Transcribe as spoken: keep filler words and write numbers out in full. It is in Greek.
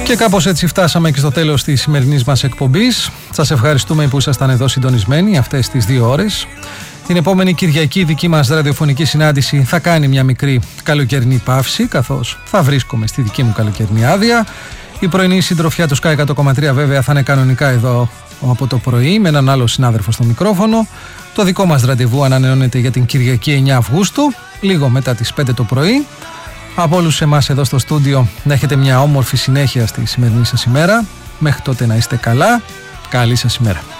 Και κάπως έτσι φτάσαμε και στο τέλος της σημερινής μας εκπομπής. Σας ευχαριστούμε που ήσασταν εδώ συντονισμένοι αυτές τις δύο ώρες. Την επόμενη Κυριακή δική μας ραδιοφωνική συνάντηση θα κάνει μια μικρή καλοκαιρινή παύση, καθώς θα βρίσκομαι στη δική μου καλοκαιρινή άδεια. Η πρωινή συντροφιά του Sky εκατό κόμμα τρία βέβαια θα είναι κανονικά εδώ από το πρωί με έναν άλλο συνάδελφο στο μικρόφωνο. Το δικό μας ραντεβού ανανεώνεται για την Κυριακή εννέα Αυγούστου, λίγο μετά τις πέντε το πρωί. Από όλους εμάς εδώ στο στούντιο να έχετε μια όμορφη συνέχεια στη σημερινή σας ημέρα. Μέχρι τότε να είστε καλά. Καλή σας ημέρα.